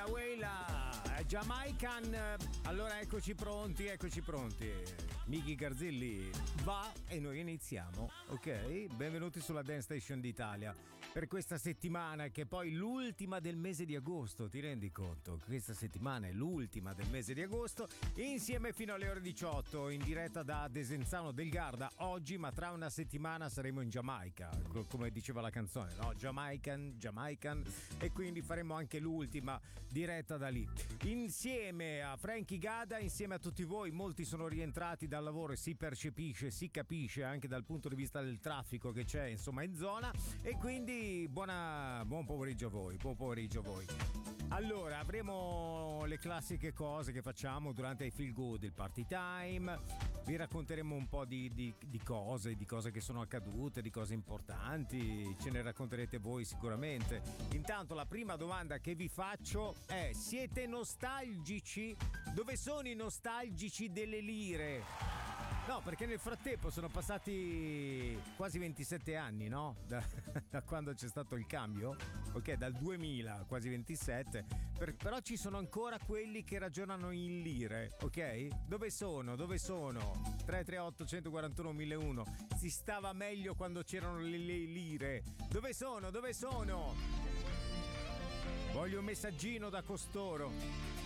Weila, Jamaican. Allora eccoci pronti. Miki Garzilli va e noi iniziamo, ok? Benvenuti sulla Dance Station d'Italia per questa settimana che è poi l'ultima del mese di agosto, ti rendi conto? Questa settimana è l'ultima del mese di agosto, insieme fino alle ore 18 in diretta da Desenzano del Garda oggi, ma tra una settimana saremo in Giamaica, come diceva la canzone, no? Jamaican, e quindi faremo anche l'ultima diretta da lì. Insieme a Frankie Gada, insieme a tutti voi, molti sono rientrati dal lavoro e si percepisce, si capisce anche dal punto di vista del traffico che c'è insomma in zona, e quindi buon pomeriggio a voi. Allora, avremo le classiche cose che facciamo durante i Feel Good, il Party Time. Vi racconteremo un po' di cose che sono accadute, di cose importanti, ce ne racconterete voi sicuramente. Intanto la prima domanda che vi faccio è: siete nostalgici? Dove sono i nostalgici delle lire? No, perché nel frattempo sono passati quasi 27 anni, no? Da quando c'è stato il cambio. Ok, dal 2000, quasi 27. Però ci sono ancora quelli che ragionano in lire, ok? Dove sono? 338 141 1001. Si stava meglio quando c'erano le lire. Dove sono? Voglio un messaggino da costoro.